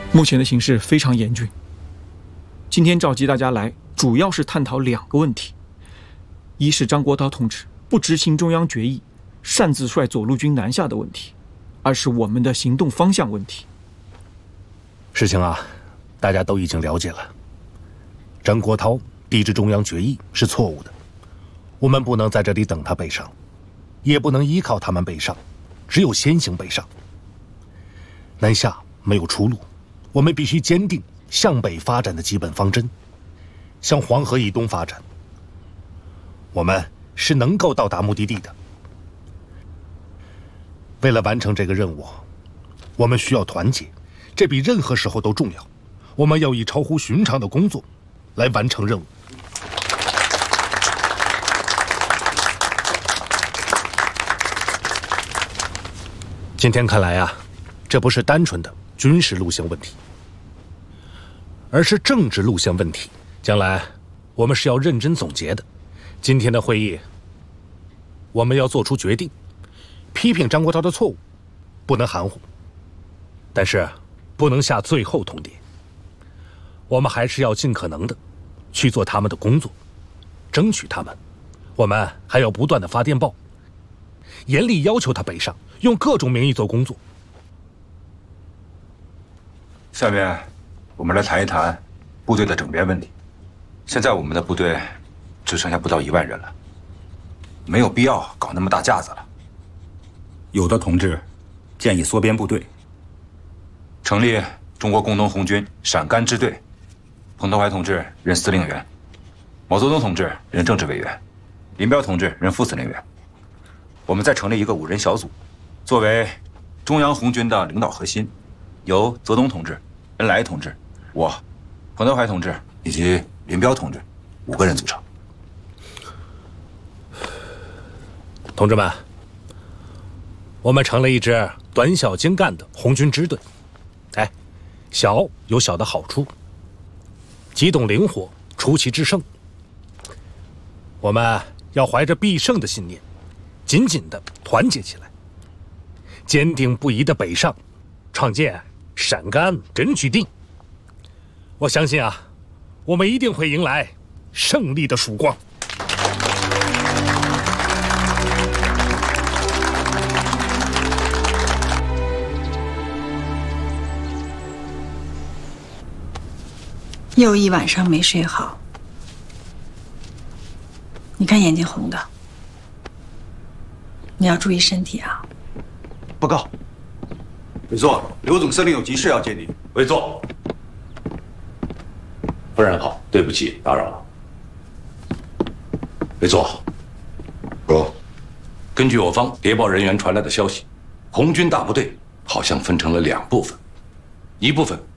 目前的形势非常严峻。今天召集大家来，主要是探讨2个问题：一是张国焘同志不执行中央决议，擅自率左路军南下的问题；二是我们的行动方向问题。 事情啊，大家都已经了解了。张国焘抵制中央决议是错误的，我们不能在这里等他北上，也不能依靠他们北上，只有先行北上。南下没有出路，我们必须坚定向北发展的基本方针，向黄河以东发展。我们是能够到达目的地的。为了完成这个任务，我们需要团结，这比任何时候都重要。我们要以超乎寻常的工作来完成任务。今天看来啊，这不是单纯的军事路线问题，而是政治路线问题。将来我们是要认真总结的。今天的会议，我们要做出决定，批评张国焘的错误，不能含糊，但是不能下最后通牒。我们还是要尽可能的去做他们的工作，争取他们。我们还要不断的发电报，严厉要求他北上，用各种名义做工作。 下面我们来谈一谈部队的整编问题。现在我们的部队只剩下不到1万人了，没有必要搞那么大架子了。有的同志建议缩编部队，成立中国工农红军陕甘支队，彭德怀同志任司令员，毛泽东同志任政治委员，林彪同志任副司令员。我们再成立一个5人小组，作为中央红军的领导核心，由泽东同志、恩来同志、我、彭德怀同志以及林彪同志5个人组成。 同志们，我们成了一支短小精干的红军支队。哎，小有小的好处，机动灵活，出奇制胜。我们要怀着必胜的信念，紧紧地团结起来，坚定不移地北上，创建陕甘真据地。我相信啊，我们一定会迎来胜利的曙光。 又一晚上没睡好，你看眼睛红的，你要注意身体啊。 报告，委座，刘总司令有急事要见你。 委座。夫人好，对不起，打扰了。委座， 说， 根据我方谍报人员传来的消息，红军大部队好像分成了2部分，一部分